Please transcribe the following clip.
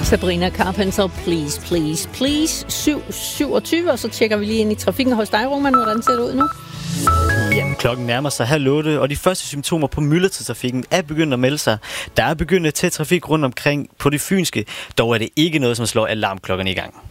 Sabrina Carpenter, please, please, please. 7:27, og så tjekker vi lige ind i trafikken hos dig, Roman. Hvordan ser det ud nu? Jamen, klokken nærmer sig 7:30, og de første symptomer på myldretidstrafikken er begyndt at melde sig. Der er begyndt at tage trafik rundt omkring på det fynske, dog er det ikke noget, som slår alarmklokkerne i gang.